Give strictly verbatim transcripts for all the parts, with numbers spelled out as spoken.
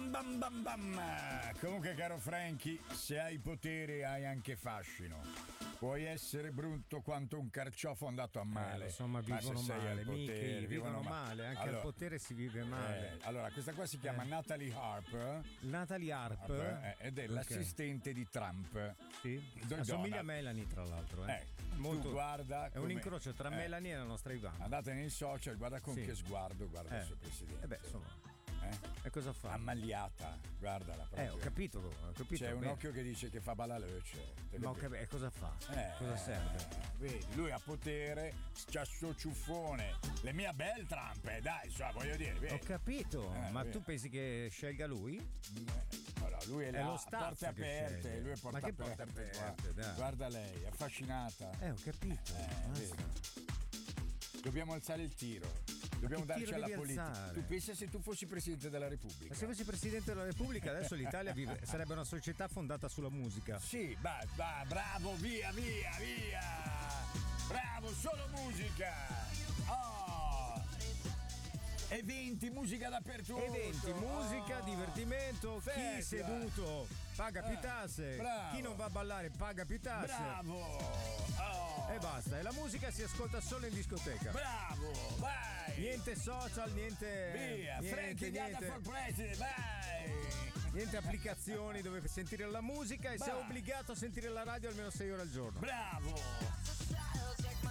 bam bam bam bam. Comunque, caro Frankie, se hai potere hai anche fascino. Puoi essere brutto quanto un carciofo andato a male. Eh, insomma, vivono ma male, potere, Michi, vivono, vivono male. male, anche allora, al potere si vive male. Eh, allora, questa qua si chiama eh. Natalie Harper. Natalie Harper Harper eh, ed è okay. l'assistente di Trump. Sì. Assomiglia a Melanie, tra l'altro. Eh. Eh, Molto, tu guarda è un incrocio tra eh. Melanie e la nostra Ivana. Andate nei social, guarda con sì. che sguardo guarda eh. il suo presidente. Eh beh, insomma. Eh? E cosa fa? Ammaliata, guardala proprio. Eh, ho capito, ho capito. C'è un bene. occhio che dice che fa balaluce. Ma ho capito, e cosa fa? Eh, cosa serve? Vedi, lui ha potere, c'ha sto ciuffone. Le mie bel Trump, eh, dai, insomma, voglio dire. Vedi. Ho capito, eh, ma vedi. tu pensi che scelga lui? Allora, lui è, è là, lo staff porte aperte, sceglie. lui è porte ma che aperte, porte aperte? guarda, Dai. guarda lei, affascinata. Eh, ho capito. Eh, dobbiamo alzare il tiro. Dobbiamo darci alla politica. Alzare? Tu pensa se tu fossi presidente della Repubblica? Ma se fossi presidente della Repubblica adesso l'Italia vive, sarebbe una società fondata sulla musica. Sì, bah, bah, bravo, via, via, via. Bravo, solo musica. Oh. Eventi, musica dappertutto. Eventi, musica, oh. divertimento. Festa. Chi seduto paga più tasse. Bravo. Chi non va a ballare paga più tasse. Bravo. Oh. E basta, e la musica si ascolta solo in discoteca. Bravo, vai. Niente social, niente. Via, niente, Frankie niente. for president, vai. Niente applicazioni dove sentire la musica e vai. sei obbligato a sentire la radio almeno sei ore al giorno. Bravo.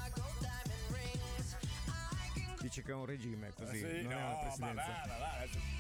Dice che è un regime così, sì, non no, è una presidenza. Ma va, va, va.